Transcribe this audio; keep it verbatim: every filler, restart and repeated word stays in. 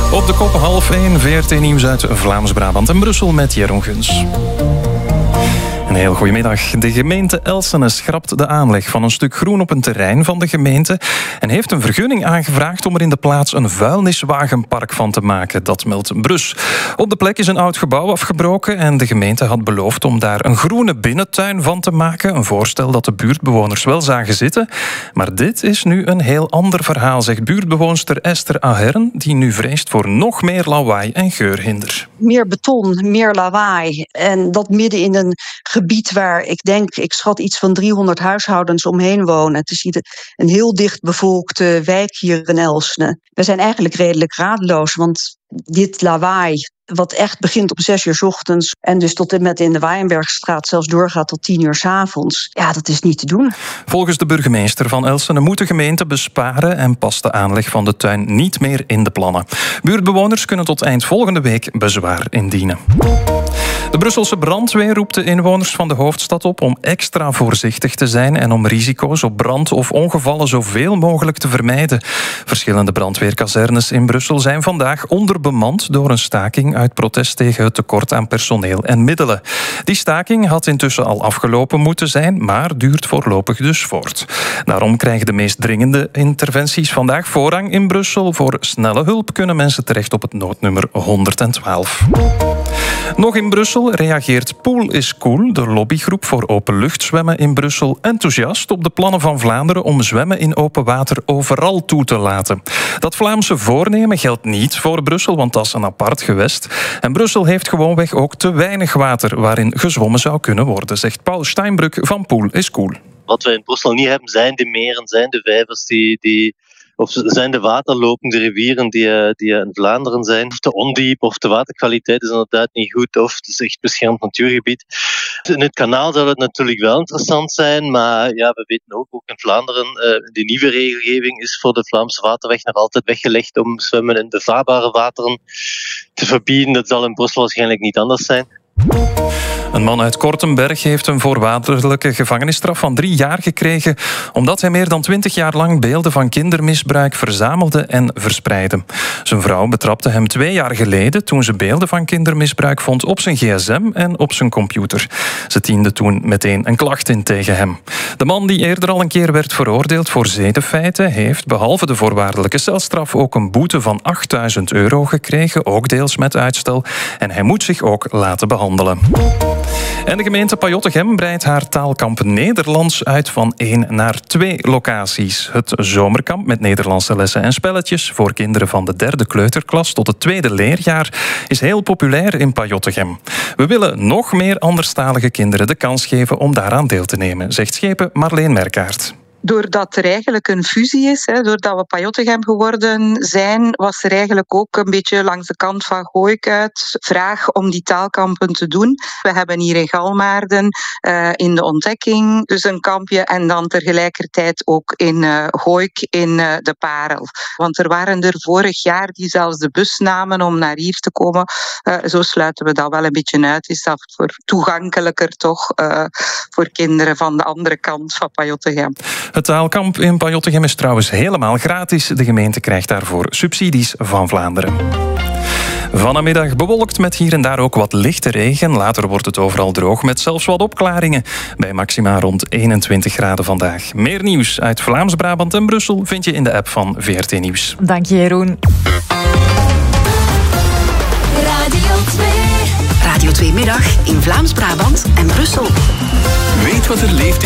Op de kop half één, V R T Nieuws uit Vlaams-Brabant en Brussel met Jeroen Guns. Een heel goedemiddag. De gemeente Elsene schrapt de aanleg van een stuk groen op een terrein van de gemeente en heeft een vergunning aangevraagd om er in de plaats een vuilniswagenpark van te maken. Dat meldt Brus. Op de plek is een oud gebouw afgebroken en de gemeente had beloofd om daar een groene binnentuin van te maken. Een voorstel dat de buurtbewoners wel zagen zitten. Maar dit is nu een heel ander verhaal, zegt buurtbewoonster Esther Ahern, die nu vreest voor nog meer lawaai en geurhinder. Meer beton, meer lawaai en dat midden in een gebied waar ik denk, ik schat iets van driehonderd huishoudens omheen wonen. Het is hier een heel dicht bevolkte wijk hier in Elsene. We zijn eigenlijk redelijk radeloos, want dit lawaai, wat echt begint om zes uur 's ochtends en dus tot en met in de Waaienbergstraat zelfs doorgaat tot tien uur 's avonds. Ja, dat is niet te doen. Volgens de burgemeester van Elsene moet de gemeente besparen en past de aanleg van de tuin niet meer in de plannen. Buurtbewoners kunnen tot eind volgende week bezwaar indienen. De Brusselse brandweer roept de inwoners van de hoofdstad op om extra voorzichtig te zijn en om risico's op brand of ongevallen zoveel mogelijk te vermijden. Verschillende brandweerkazernes in Brussel zijn vandaag onderbemand door een staking uit protest tegen het tekort aan personeel en middelen. Die staking had intussen al afgelopen moeten zijn, maar duurt voorlopig dus voort. Daarom krijgen de meest dringende interventies vandaag voorrang in Brussel. Voor snelle hulp kunnen mensen terecht op het noodnummer honderdtwaalf. Nog in Brussel reageert Pool is Cool, de lobbygroep voor openluchtzwemmen in Brussel, enthousiast op de plannen van Vlaanderen om zwemmen in open water overal toe te laten. Dat Vlaamse voornemen geldt niet voor Brussel, want dat is een apart gewest. En Brussel heeft gewoonweg ook te weinig water waarin gezwommen zou kunnen worden, zegt Paul Steinbrück van Pool is Cool. Wat we in Brussel niet hebben, zijn de meren, zijn de vijvers die... die Of zijn de waterlopende rivieren die, die in Vlaanderen zijn. Of te ondiep, of de waterkwaliteit is inderdaad niet goed, of het is echt beschermd natuurgebied. In het kanaal zou het natuurlijk wel interessant zijn, maar ja, we weten ook, ook in Vlaanderen, uh, de nieuwe regelgeving is voor de Vlaamse waterweg nog altijd weggelegd om zwemmen in bevarbare wateren te verbieden. Dat zal in Brussel waarschijnlijk niet anders zijn. Een man uit Kortenberg heeft een voorwaardelijke gevangenisstraf van drie jaar gekregen omdat hij meer dan twintig jaar lang beelden van kindermisbruik verzamelde en verspreidde. Zijn vrouw betrapte hem twee jaar geleden toen ze beelden van kindermisbruik vond op zijn gsm en op zijn computer. Ze diende toen meteen een klacht in tegen hem. De man, die eerder al een keer werd veroordeeld voor zedenfeiten, heeft behalve de voorwaardelijke celstraf ook een boete van achtduizend euro gekregen, ook deels met uitstel. En hij moet zich ook laten behandelen. En de gemeente Pajottegem breidt haar taalkamp Nederlands uit van één naar twee locaties. Het zomerkamp met Nederlandse lessen en spelletjes voor kinderen van de derde kleuterklas tot het tweede leerjaar is heel populair in Pajottegem. We willen nog meer anderstalige kinderen de kans geven om daaraan deel te nemen, zegt schepen Marleen Merkaert. Doordat er eigenlijk een fusie is, hè, doordat we Pajottegem geworden zijn, was er eigenlijk ook een beetje langs de kant van Gooik uit vraag om die taalkampen te doen. We hebben hier in Galmaarden uh, in de ontdekking dus een kampje en dan tegelijkertijd ook in uh, Gooik in uh, de Parel. Want er waren er vorig jaar die zelfs de bus namen om naar hier te komen. Uh, zo sluiten we dat wel een beetje uit. Is dat voor toegankelijker toch uh, voor kinderen van de andere kant van Pajottegem. Het taalkamp in Pajottegem is trouwens helemaal gratis. De gemeente krijgt daarvoor subsidies van Vlaanderen. Vanmiddag bewolkt met hier en daar ook wat lichte regen. Later wordt het overal droog met zelfs wat opklaringen. Bij maxima rond eenentwintig graden vandaag. Meer nieuws uit Vlaams-Brabant en Brussel vind je in de app van V R T Nieuws. Dank je, Jeroen. Radio twee. Radio twee Middag in Vlaams-Brabant en Brussel. Weet wat er leeft in